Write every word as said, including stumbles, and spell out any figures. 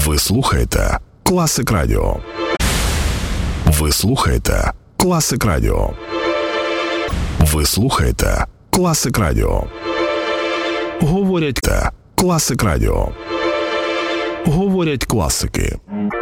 Ви слухаєте Класик Радіо. Ви слухаєте Класик Радіо. Ви слухаєте Класик Радіо. Говорять те Класик Радіо. Говорять класики.